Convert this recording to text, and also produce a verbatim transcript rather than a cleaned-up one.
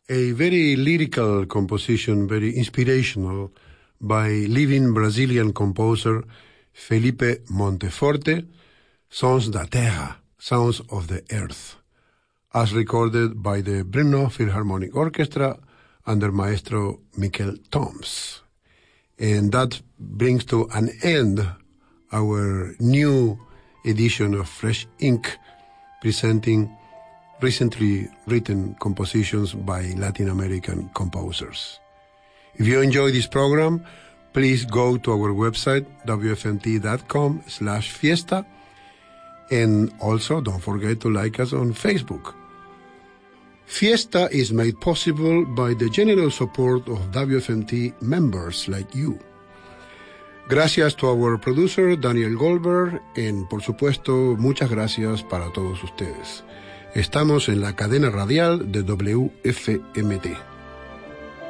A very lyrical composition, very inspirational, by living Brazilian composer Felipe Monteforte, Sons da Terra, Sounds of the Earth, as recorded by the Brno Philharmonic Orchestra under Maestro Miquel Toms. And that brings to an end our new edition of Fresh Ink, presenting recently written compositions by Latin American composers. If you enjoy this program, please go to our website, w f m t dot com slash fiesta, and also don't forget to like us on Facebook. Fiesta is made possible by the generous support of W F M T members like you. Gracias to our producer, Daniel Goldberg, and por supuesto, muchas gracias para todos ustedes. Estamos en la cadena radial de W F M T.